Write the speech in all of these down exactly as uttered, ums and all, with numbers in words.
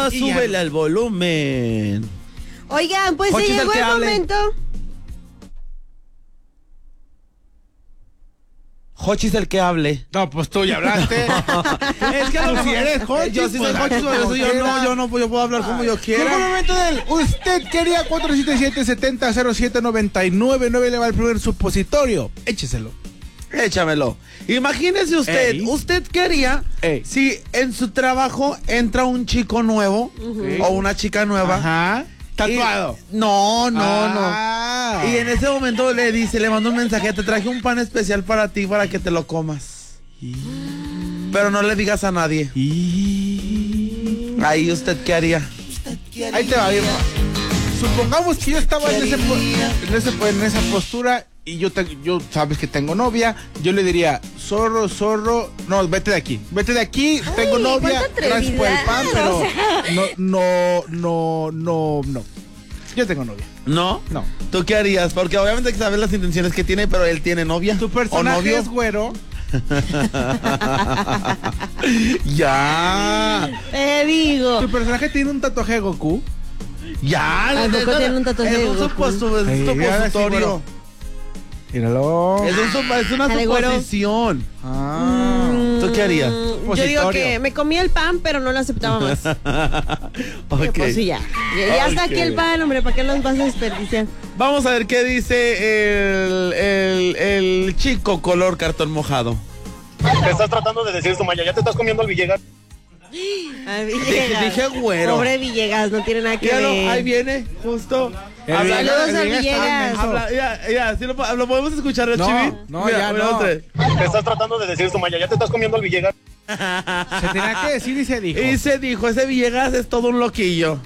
más y súbele ya. al volumen. Oigan, pues Jochi se es el llegó que el hable. momento. Jochi es el que hable. No, pues tú ya hablaste. Es que Tú sí eres Jochi, Yo sí soy pues, Jochi, por eso como yo quiera. no, yo no yo puedo hablar como yo Llegó el quiera. momento del usted quería cuatro siete siete, siete cero cero siete nueve nueve nueve, le va el primer supositorio. Écheselo. Échamelo. Imagínese usted, Ey. usted quería Ey. si en su trabajo entra un chico nuevo o una chica nueva. Ajá. Tatuado. Y- no, no, Ah. no. Y en ese momento le dice, le manda un mensaje, te traje un pan especial para ti para que te lo comas. Pero no le digas a nadie. Ahí usted qué haría. Ahí te va, viejo. Supongamos que yo estaba en, ese, po- en, ese, en esa postura y yo, te, yo sabes que tengo novia, yo le diría, zorro, zorro, no, vete de aquí, vete de aquí, tengo Ay, novia, cuánta gracias por el pan, atrevidad, pero o sea. no, no, no, no, no. Yo tengo novia. ¿No? No. ¿Tú qué harías? Porque obviamente que sabes las intenciones que tiene, pero él tiene novia. Tu ¿O personaje novio? es güero. Ya. Te digo. Tu personaje tiene un tatuaje de Goku. Ya. ¿A poco tiene un tatuaje Es de un Goku? suposto- es un Ay, mira, sí, supositorio. güero. Míralo. Es, un supo- es una Dale, güero. suposición. Ah. ¿Tú qué harías? Mm, Yo digo Supositorio. que me comí el pan, pero no lo aceptaba más. Ok. Pues sí, ya. Ya, ya está Ok. aquí el pan, hombre, ¿para qué los vas a desperdiciar? Vamos a ver qué dice el, el, el chico color cartón mojado. Te estás tratando de decir, Sumaya, ya te estás comiendo al Villegas. A Dije, dije güero. Pobre Villegas, no tiene nada que Míralo, ver. ahí viene, justo. El Habla- Villegas- Saludos el al Villegas está Villegas. menso. habla- ya, ya, ¿sí lo, po- lo podemos escuchar, No, Chivi? no, Mira, ya mira, no. otra vez. Te estás tratando de decir, Sumaya, ya te estás comiendo al Villegas. Se tenía que decir y se dijo. Y se dijo, ese Villegas es todo un loquillo.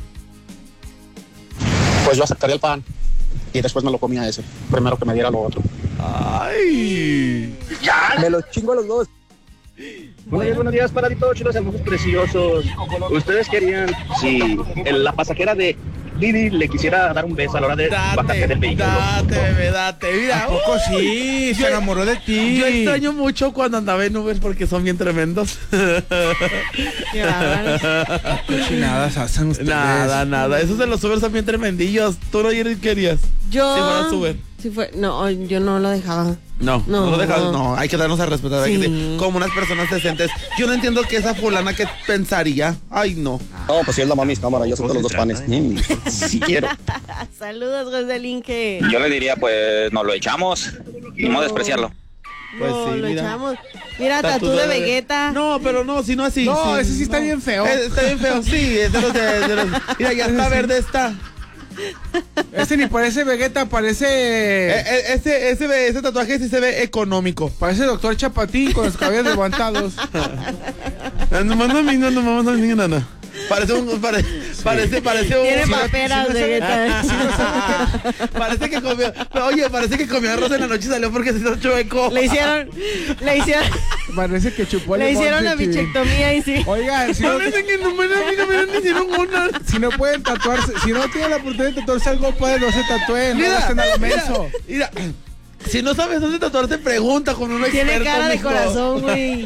Pues yo aceptaría el pan y después me lo comía ese. Primero que me diera lo otro. Ay. Me los chingo a los dos. Buenos, buenos días, paraditos, chulos, hermosos, preciosos. Ustedes querían, si el- la pasajera de Didi le quisiera dar un beso a la hora de bajarse Date, del vehículo. date, bebé, date. Mira, ¿A poco uh, sí? Se yo- enamoró de ti. Yo extraño mucho cuando andaba en Uber porque son bien tremendos. Qué bárbaro. Cochinadas hacen ustedes. Nada, nada. Esos de los Uber son bien tremendillos. ¿Tú no querías? Yo. Si fueras Uber. Si fue, no, yo no lo dejaba. No, no, No. lo dejas, no, hay que darnos a respetar, hay que Sí. ser como unas personas decentes. Yo no entiendo que esa fulana que pensaría, ay no. No, pues si es la mami cámara, yo acepto los dos panes. Mm, si quiero. Saludos, Joselín, que Yo le diría, pues, nos lo echamos y no despreciarlo. Pues no, sí, lo mira. echamos. Mira, Tatú tatú de de- Vegeta. No, pero no, si no así. No, sí, ese sí está bien feo. Eh, está bien feo, sí, es de los de, de los- mira, ya está verde está. Ese ni parece Vegeta, parece. Eh, eh, ese, ese, ese tatuaje sí se ve económico. Parece Doctor Chapatín con los cabellos levantados. No, no, no, no, no, no, no, no. Parece un, pare- parece, parece un. Tiene sí, paperas, sí, sí, Vegeta. Parece que comió, oye, parece que comió arroz en la noche y salió porque se hizo chueco. Le hicieron, le hicieron, Parece que chupó le limón, hicieron la sí, sí. bichectomía y sí. Oigan, si no, Parece que no me, a mí no me no me hicieron una. si no pueden tatuarse, si no tienen la oportunidad de tatuarse algo, pueden, no se tatúen, no hacen a lo menso. mira, si no sabes dónde tatuarte, pregunta con un experto. Tiene cara de mijo. corazón, güey.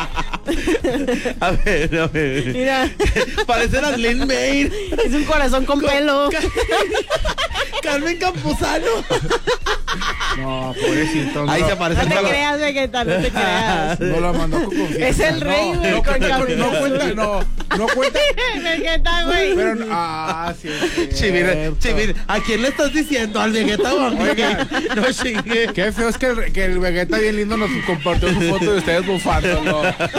A ver, a ver. Mira, Parece la Lin May. es un corazón con pelo. Carmen Campuzano. No, pobrecito. Ahí no, se aparece No te el creas, Vegeta, no te creas. no lo mandó con confianza. Es el rey, No, güey, no, con cuenta, cabello no azul. cuenta, no, no cuenta. Vegeta, güey. Pero, no- ah, sí. es Chivir, cierto. Chivir, ¿a quién le estás diciendo? ¿Al Vegeta o a mí? Oigan. No chingue. Qué feo es que el, que el Vegeta bien lindo nos compartió su foto de ustedes bufándolo.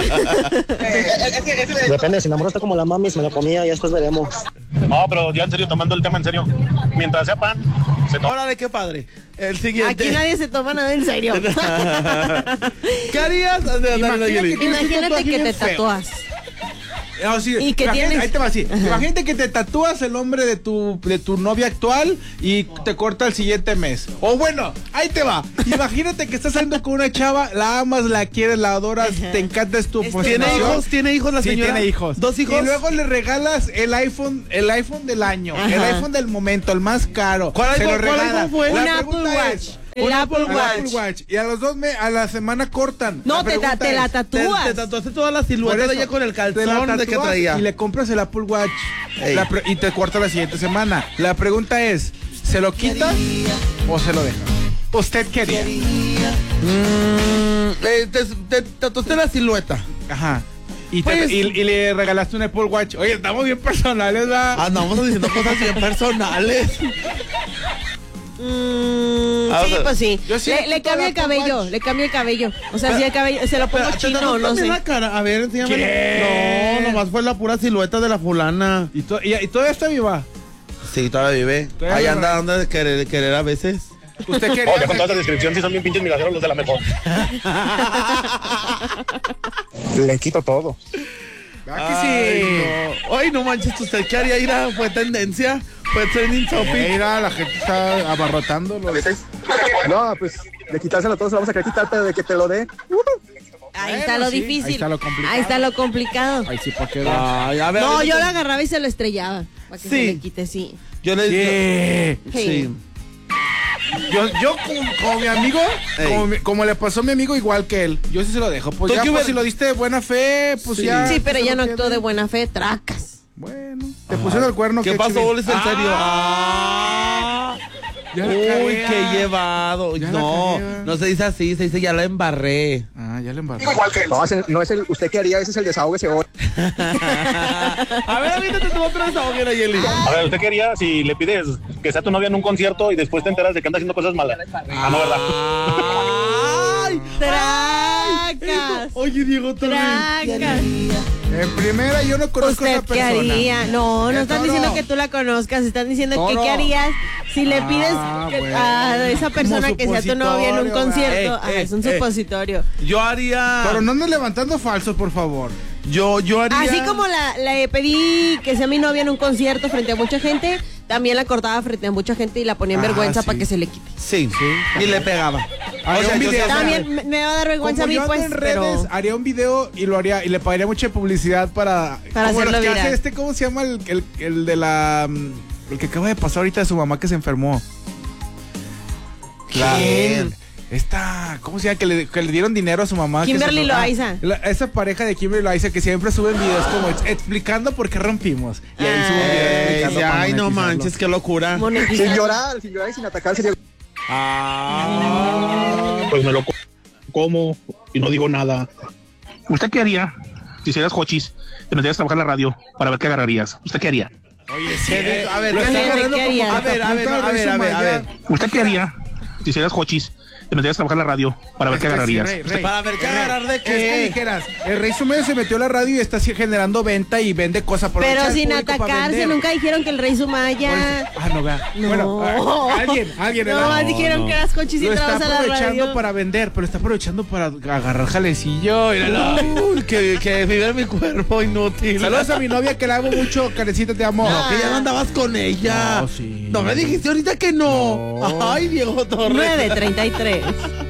Depende, si la morra está como la mami, me la comía y después veremos. No, pero ya en serio, tomando el tema en serio. Mientras sea pan, se toma. Órale, qué padre. El siguiente. Aquí nadie se toma nada en serio. ¿Qué harías? Dale, dale, dale, Yeli. Imagínate que te tatúas. No, sí, ¿Y qué imagínate- tienes? Ahí te va así. Imagínate que te tatúas el nombre de tu, de tu novia actual y te corta el siguiente mes. O bueno, ahí te va. Imagínate que estás saliendo con una chava, la amas, la quieres, la adoras, Ajá. te encanta, es tu Es tu ¿Tiene fascinación. hijos? ¿Tiene hijos la Sí, señora? tiene hijos. ¿Dos hijos? Y luego le regalas el iPhone, el iPhone del año, Ajá. el iPhone del momento, el más caro. ¿Cuál Se iPhone- lo cuál regalas. iPhone fue? La Un Apple pregunta Watch. es, El Un Apple Apple al Watch. Apple Watch. Y a los dos me, a la semana cortan. No, La te, ta- pregunta te la es, Te, tatúas. te tatuaste toda la por silueta de eso, ella con el te la calzón de que tatúas traía. Y le compras el Apple Watch. Ey. La pre- y te corta la siguiente semana. La pregunta es, ¿se lo quitas o se lo deja? ¿Usted quería? Mm, eh, te, te tatuaste la silueta. Ajá. Y, te- Pues- y, y le regalaste un Apple Watch. Oye, estamos bien personales, ¿verdad? Andamos diciendo cosas bien personales. Mm, Ah, o sí, sea, pues sí. yo sí Le, le le quito cambio el el Apple cabello, Watch. le cambio el cabello. O sea, si el cabello se lo pongo Pero, ¿te chino, tatuaste no también sé. la cara? A ver, enséñame. ¿Qué? No, nomás fue la pura silueta de la fulana. Y, to- y, y todavía está viva. Sí, todavía vive. Todavía Ahí vive. anda dando de querer, de querer a veces. ¿Usted quería? Oye, con toda esa descripción, sí son bien pinches migajeros los de la mejor. Le quito todo. ¿Verdad que Ay, sí? no. Ay, no manches, ¿usted qué haría? Ira, fue tendencia, fue trending topic. Eh, Mira, la gente está abarrotando los... No, pues de quitárselo todo se lo vamos a querer quitar, pero de que te lo dé. Ahí Bueno, está lo sí, difícil. ahí está lo complicado. Ahí está lo complicado. Ay, sí, ¿para qué? Ay, a ver, No, ahorita- yo lo agarraba y se lo estrellaba. Para que Sí. se le quite, sí. Yo le ¿Qué? Sí. Yo, yo como, como mi amigo, Ey. como, mi- como le pasó a mi amigo igual que él, yo sí se lo dejo. Pues ¿Tú ya, qué pues hubiera- si lo diste de buena fe, pues Sí. ya. Sí, pero se ella lo no actuó pierde. de buena fe, tracas. Bueno, te pusieron el cuerno. ¿Qué qué pasó, chivin. Bolis? En serio. Ah, ya la Uy, cagué, qué ah. llevado. Ya la No, cagué, ah. no se dice así, se dice ya la embarré. Ah, ya le embarré. No, ese- no es el, usted qué haría, ese es el desahógese hoy. A ver, avítate tu otro desahogo, Nayeli. A ver, ¿usted quería si le pides que sea tu novia en un concierto y después te enteras de que anda haciendo cosas malas? Ah, no, ¿verdad? ¡Ay! Tracas. Oye, Diego, tú Tracas. En primera, yo no conozco a ¿Usted esa qué persona. haría? No, no Eh, están Toro. diciendo que tú la conozcas, están diciendo que Toro. qué harías si le Ah, pides que- bueno. a esa persona Como que sea tu novia en un supositorio, concierto. ¿verdad? Ah, Eh, es un eh, eh. supositorio. Yo haría. Pero no andes levantando falsos, por favor. Yo, yo haría. Así como la, le pedí que sea mi novia en un concierto frente a mucha gente, también la cortaba frente a mucha gente y la ponía en Ah, vergüenza sí. para que se le quite. Sí, y le pegaba. Haría un yo video. sí- También me, me va a dar vergüenza Como a mí, yo ando pues, en redes, pero... haría un video y lo haría y le pagaría mucha publicidad para Para como hacerlo los que viral. hace este, ¿cómo se llama el, el, el de la mm, el que acaba de pasar ahorita de su mamá que se enfermó? La- ¿Quién? Esta, ¿cómo se llama? Que le, que le dieron dinero a su mamá. que se Kimberly enfermó. Loaiza. Ah, la- esa pareja de Kimberly Loaiza que siempre suben videos como ex- explicando por qué rompimos. Y ahí suben videos Ey, explicando para ay, no monetizarlo. manches, qué locura. monetizar. Sin llorar, sin llorar y sin atacar sería. Ah. Pues me lo co- como y no digo nada. ¿Usted qué haría si hicieras hochis y nos debes trabajar en la radio para ver qué agarrarías? ¿Usted qué haría? Oye, sí, ¿Qué? A ver, lo ¿qué está haría? agarrando ¿Qué como haría? A ver, a ver, catapulta a ver, a ver, a ver. Sumaya. ¿Usted qué haría si hicieras hochis y nos debes trabajar en la radio para ver qué Es que sí, agarrarías? Rey, Rey, Para ver qué Rey, agarrar de Es qué. que dijeras, el Rey Sumeyo se metió a la radio y está así generando venta y vende cosas. aprovecha Pero al sin público para atacarse, vender. nunca dijeron que el rey Por Sumaya... eso- Ah, no, vea. No. Bueno, ah, alguien, alguien. No, ¿verdad? más dijeron no. que eras cochis y Lo está entrabas a la aprovechando radio. para vender, pero está aprovechando para agarrar jalecillo. Míralo. Uy, que, que vive en mi cuerpo inútil. Saludos a mi novia que la amo mucho, Carecita, te amo. No, que ya no andabas con ella. No, sí. No me dijiste ahorita que no. No. Ay, Diego Torres. nueve treinta y tres.